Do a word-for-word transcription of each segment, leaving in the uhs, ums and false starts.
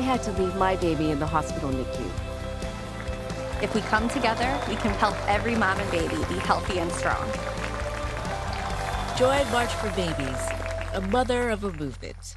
had to leave my baby in the hospital N I C U. If we come together, we can help every mom and baby be healthy and strong. Join March for Babies, a mother of a movement.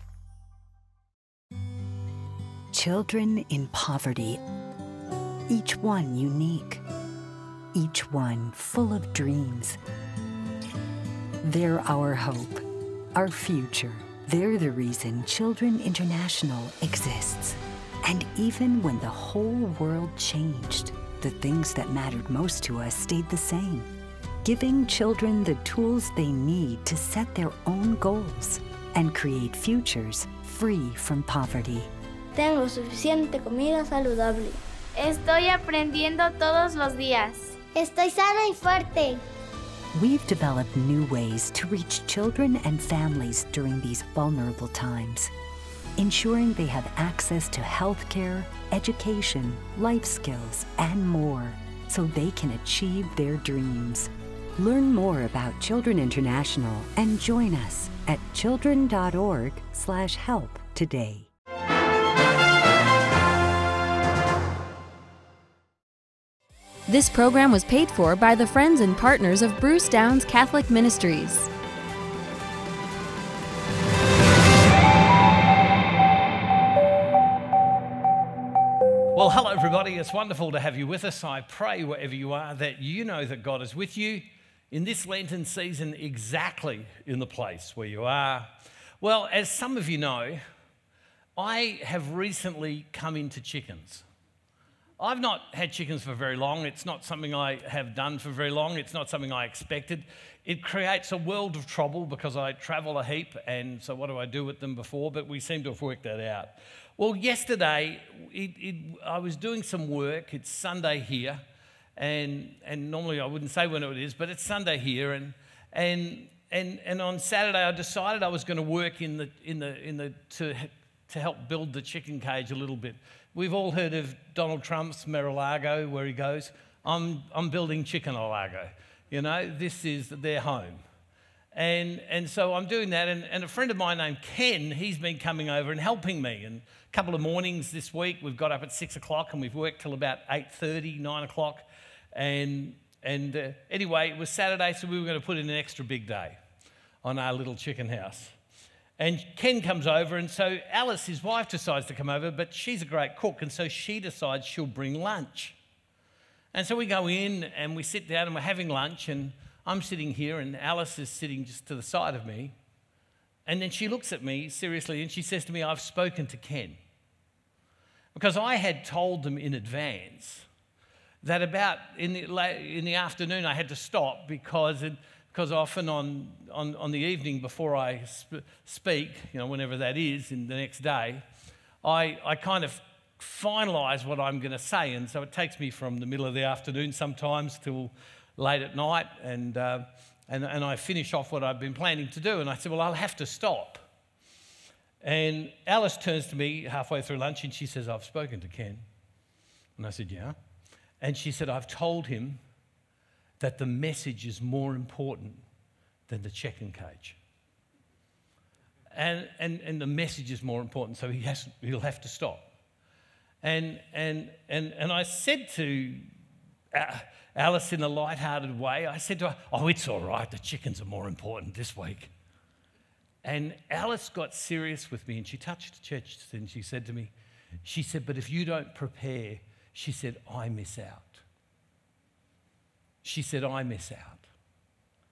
Children in poverty, each one unique, each one full of dreams. They're our hope, our future. They're the reason Children International exists. And even when the whole world changed, the things that mattered most to us stayed the same, giving children the tools they need to set their own goals and create futures free from poverty. Tengo suficiente comida saludable. Estoy aprendiendo todos los días. Estoy sana y fuerte. We've developed new ways to reach children and families during these vulnerable times, ensuring they have access to healthcare, education, life skills, and more, so they can achieve their dreams. Learn more about Children International and join us at children dot org slash help today. This program was paid for by the friends and partners of Bruce Downs Catholic Ministries. Well, hello everybody. It's wonderful to have you with us. I pray wherever you are that you know that God is with you in this Lenten season, exactly in the place where you are. Well, as some of you know, I have recently come into chickens. I've not had chickens for very long. It's not something I have done for very long. It's not something I expected. It creates a world of trouble because I travel a heap, and so what do I do with them before? But we seem to have worked that out. Well, yesterday, it, it, I was doing some work. It's Sunday here, and and normally I wouldn't say when it is, but it's Sunday here, and and and and on Saturday I decided I was going to work in the in the in the to to help build the chicken cage a little bit. We've all heard of Donald Trump's Mar-a-Lago, where he goes, I'm, I'm building Chicken-a-Lago. You know, this is their home. And, and so I'm doing that, and, and a friend of mine named Ken, he's been coming over and helping me. And a couple of mornings this week, we've got up at six o'clock, and we've worked till about eight thirty, nine o'clock. And, and uh, anyway, it was Saturday, so we were going to put in an extra big day on our little chicken house. And Ken comes over, and so Alice, his wife, decides to come over, but she's a great cook, and so she decides she'll bring lunch. And so we go in, and we sit down, and we're having lunch, and I'm sitting here, and Alice is sitting just to the side of me. And then she looks at me seriously, and she says to me, I've spoken to Ken. Because I had told them in advance that about in the, in the afternoon I had to stop because it, Because often on, on, on the evening before I sp- speak, you know, whenever that is, in the next day, I, I kind of finalise what I'm going to say. And so it takes me from the middle of the afternoon sometimes till late at night, and, uh, and, and I finish off what I've been planning to do. And I said, well, I'll have to stop. And Alice turns to me halfway through lunch and she says, I've spoken to Ken. And I said, yeah. And she said, I've told him that the message is more important than the chicken cage. And, and, and the message is more important, so he has, he'll have to stop. And, and, and, and I said to Alice in a light-hearted way, I said to her, oh, it's all right, the chickens are more important this week. And Alice got serious with me, and she touched the chest, and she said to me, she said, but if you don't prepare, she said, I miss out. She said, I miss out.